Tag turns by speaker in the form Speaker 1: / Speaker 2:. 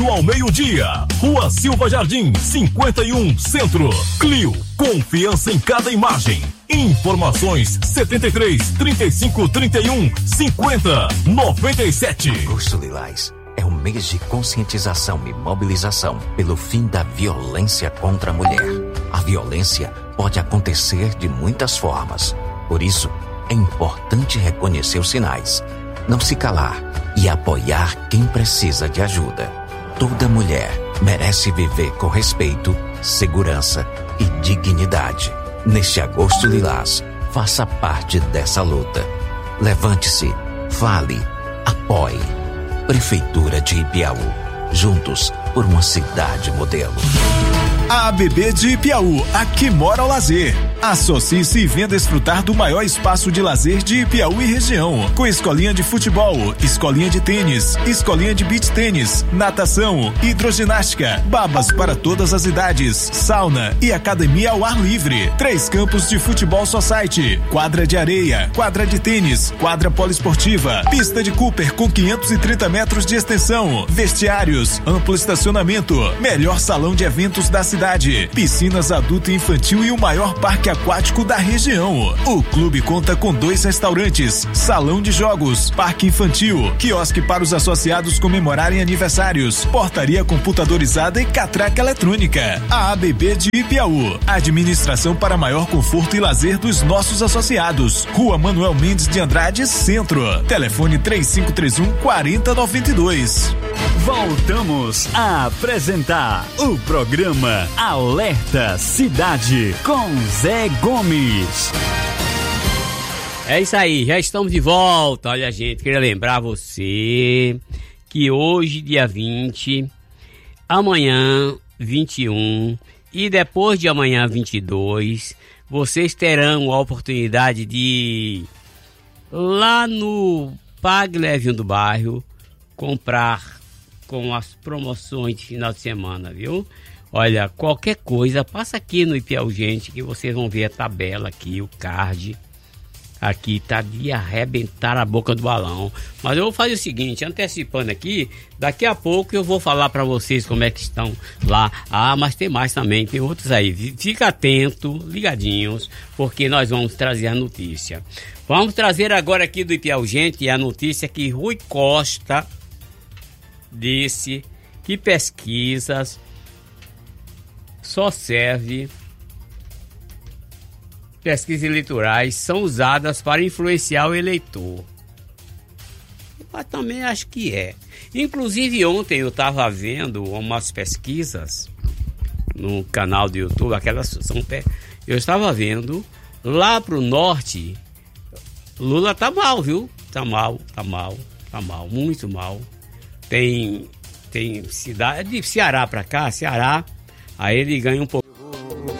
Speaker 1: Ao meio-dia, Rua Silva Jardim, 51, Centro. Clio, confiança em cada imagem. Informações 73 35 31 50 97.
Speaker 2: Agosto Lilás é um mês de conscientização e mobilização pelo fim da violência contra a mulher. A violência pode acontecer de muitas formas. Por isso, é importante reconhecer os sinais, não se calar e apoiar quem precisa de ajuda. Toda mulher merece viver com respeito, segurança e dignidade. Neste Agosto Lilás, faça parte dessa luta. Levante-se, fale, apoie. Prefeitura de Ipiaú. Juntos por uma cidade modelo.
Speaker 3: A ABB de Ipiaú, aqui mora o lazer. Associe-se e venha desfrutar do maior espaço de lazer de Ipiaú e região, com escolinha de futebol, escolinha de tênis, escolinha de beach tênis, natação, hidroginástica, babas para todas as idades, sauna e academia ao ar livre. 3 campos de futebol society, quadra de areia, quadra de tênis, quadra poliesportiva, pista de Cooper com 530 metros de extensão, vestiários, amplo estacionamento, melhor salão de eventos da cidade, piscinas adulto e infantil e o maior parque aquático da região. O clube conta com 2 restaurantes, salão de jogos, parque infantil, quiosque para os associados comemorarem aniversários, portaria computadorizada e catraca eletrônica. A ABB de Ipiaú, administração para maior conforto e lazer dos nossos associados. Rua Manuel Mendes de Andrade, Centro. Telefone 3531 4092.
Speaker 4: Voltamos a apresentar o programa Alerta Cidade com Zé Gomes.
Speaker 5: É isso aí, já estamos de volta. Olha, gente, queria lembrar você que hoje, dia 20, amanhã, 21 e depois de amanhã, 22, vocês terão a oportunidade de ir lá no Pague Levinho do Bairro comprar com as promoções de final de semana, viu? Olha, qualquer coisa, passa aqui no Ipiaú, gente, que vocês vão ver a tabela aqui, o card. Aqui tá de arrebentar a boca do balão. Mas eu vou fazer o seguinte, antecipando aqui, daqui a pouco eu vou falar para vocês como é que estão lá. Ah, mas tem mais também, tem outros aí. Fica atento, ligadinhos, porque nós vamos trazer a notícia. Vamos trazer agora aqui do Ipiaú, gente, a notícia que Rui Costa disse que pesquisas pesquisas eleitorais são usadas para influenciar o eleitor. Eu também acho que é. Inclusive ontem eu estava vendo umas pesquisas no canal do YouTube, eu estava vendo lá pro norte, Lula tá mal, viu? Tá mal, muito mal. Tem cidade de Ceará pra cá, aí ele ganha